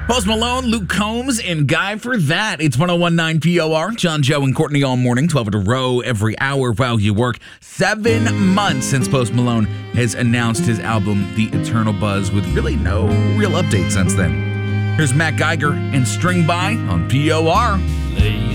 Post Malone, Luke Combs, and Guy for That. It's 101.9 POR. John, Joe, and Courtney all morning, 12 in a row every hour while you work. 7 months since Post Malone has announced his album, The Eternal Buzz, with really no real update since then. Here's Matt Geiger and String By on POR. Lay